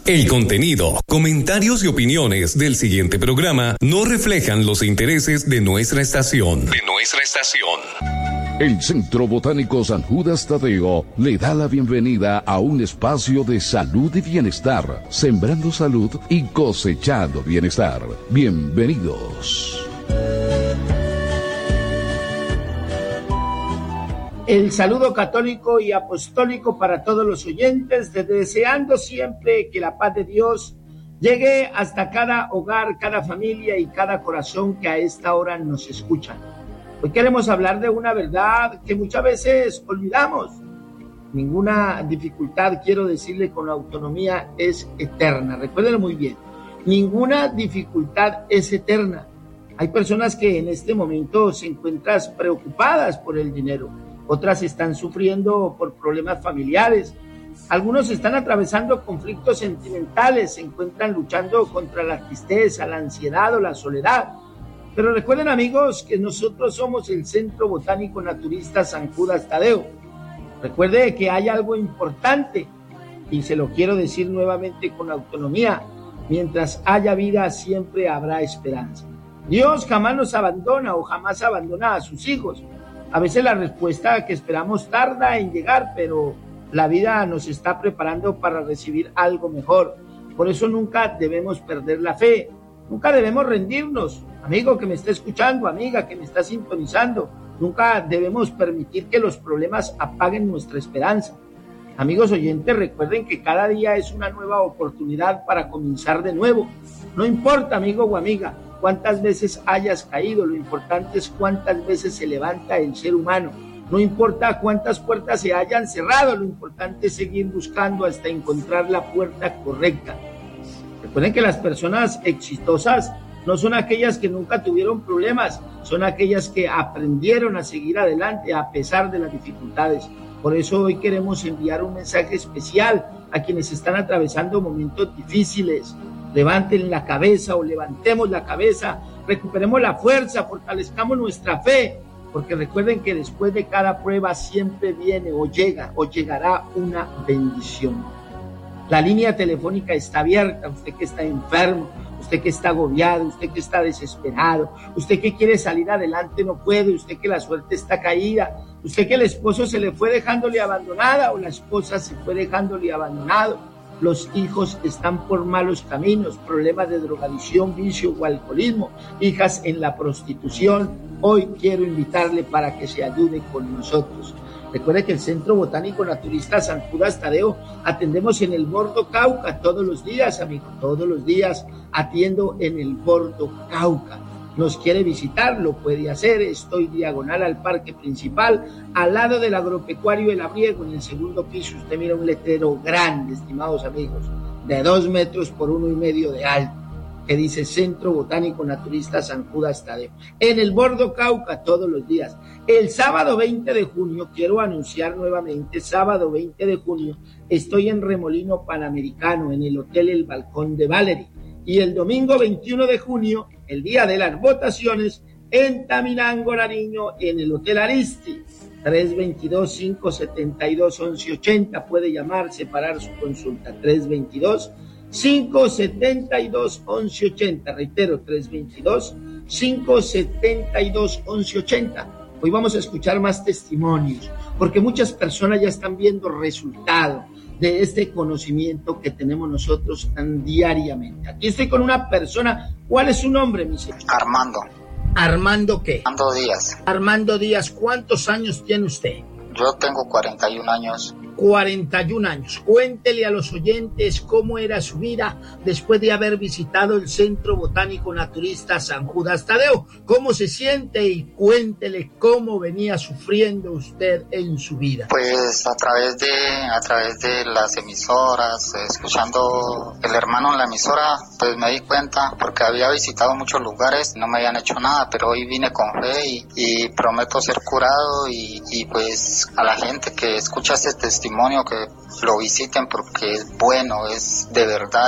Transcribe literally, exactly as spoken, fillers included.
El contenido, comentarios y opiniones del siguiente programa no reflejan los intereses de nuestra estación. De nuestra estación. El Centro Botánico San Judas Tadeo le da la bienvenida a un espacio de salud y bienestar, sembrando salud y cosechando bienestar. Bienvenidos. El saludo católico y apostólico para todos los oyentes, deseando siempre que la paz de Dios llegue hasta cada hogar, cada familia y cada corazón que a esta hora nos escuchan. Hoy queremos hablar de una verdad que muchas veces olvidamos. Ninguna dificultad, quiero decirle con autonomía, es eterna. Recuérdenlo muy bien. Ninguna dificultad es eterna. Hay personas que en este momento se encuentran preocupadas por el dinero. Otras están sufriendo por problemas familiares. Algunos están atravesando conflictos sentimentales, se encuentran luchando contra la tristeza, la ansiedad o la soledad. Pero recuerden, amigos, que nosotros somos el Centro Botánico Naturista San Judas Tadeo. Recuerde que hay algo importante y se lo quiero decir nuevamente con autonomía. Mientras haya vida, siempre habrá esperanza. Dios jamás nos abandona o jamás abandona a sus hijos. A veces la respuesta que esperamos tarda en llegar, pero la vida nos está preparando para recibir algo mejor. Por eso nunca debemos perder la fe, nunca debemos rendirnos. Amigo que me está escuchando, amiga que me está sintonizando, nunca debemos permitir que los problemas apaguen nuestra esperanza. Amigos oyentes, recuerden que cada día es una nueva oportunidad para comenzar de nuevo. No importa, amigo o amiga, cuántas veces hayas caído, lo importante es cuántas veces se levanta el ser humano. No importa cuántas puertas se hayan cerrado, lo importante es seguir buscando hasta encontrar la puerta correcta. Recuerden que las personas exitosas no son aquellas que nunca tuvieron problemas, son aquellas que aprendieron a seguir adelante a pesar de las dificultades. Por eso hoy queremos enviar un mensaje especial a quienes están atravesando momentos difíciles. Levanten la cabeza o levantemos la cabeza, recuperemos la fuerza, fortalezcamos nuestra fe, porque recuerden que después de cada prueba siempre viene o llega o llegará una bendición. La línea telefónica está abierta, usted que está enfermo, usted que está agobiado, usted que está desesperado, usted que quiere salir adelante no puede, usted que la suerte está caída, usted que el esposo se le fue dejándole abandonada o la esposa se fue dejándole abandonado, los hijos están por malos caminos, problemas de drogadicción, vicio o alcoholismo, hijas en la prostitución. Hoy quiero invitarle para que se ayude con nosotros. Recuerde que el Centro Botánico Naturista San Judas Tadeo atendemos en el Bordo Cauca todos los días, amigo, todos los días atiendo en el Bordo Cauca. Nos quiere visitar, lo puede hacer, estoy diagonal al parque principal, al lado del agropecuario El Abriego, en el segundo piso. Usted mira un letrero grande, estimados amigos, de dos metros por uno y medio de alto, que dice Centro Botánico Naturista San Judas Tadeo, en el Bordo Cauca todos los días. El sábado veinte de junio, quiero anunciar nuevamente, sábado veinte de junio, estoy en Remolino Panamericano, en el Hotel El Balcón de Valerie. Y el domingo veintiuno de junio, el día de las votaciones, en Taminango, Nariño, en el Hotel Aristi, tres dos dos, cinco siete dos, once ochenta, puede llamar, separar su consulta, tres dos dos, cinco siete dos, once ochenta, reitero, tres dos dos, cinco siete dos, once ochenta. Hoy vamos a escuchar más testimonios, porque muchas personas ya están viendo resultados de este conocimiento que tenemos nosotros tan diariamente. Aquí estoy con una persona. ¿Cuál es su nombre, mi señor? Armando. ¿Armando qué? Armando Díaz. Armando Díaz, ¿cuántos años tiene usted? Yo tengo cuarenta y un años. cuarenta y un años. Cuéntele a los oyentes cómo era su vida después de haber visitado el Centro Botánico Naturista San Judas Tadeo. ¿Cómo se siente? Y cuéntele cómo venía sufriendo usted en su vida. Pues a través de a través de las emisoras, escuchando el hermano en la emisora, pues me di cuenta, porque había visitado muchos lugares, no me habían hecho nada, pero hoy vine con fe y, y prometo ser curado y, y pues a la gente que escucha este testimonio que lo visiten porque es bueno, es de verdad.